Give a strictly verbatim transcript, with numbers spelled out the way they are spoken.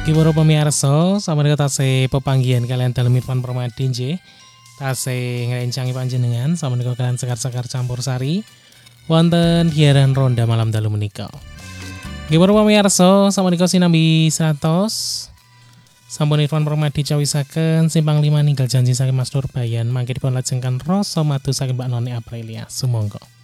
Nggih para pamirsa, sapunika tasih pepanggihan kalian dalem Irfan Permadi nggih. Tasih ngrencangi panjenengan sapunika kalian sekar-sekar campur sari wonten giaran ronda malam dalu menika. Nggih para pamirsa, sapunika sinambi seratus sampun Irfan Permadi cawisaken simpang lima ninggal janji saking Mas Nurbayan mangke dipun lajengkan rasa madu saking Mbak Noni Aprilia. Sumangga.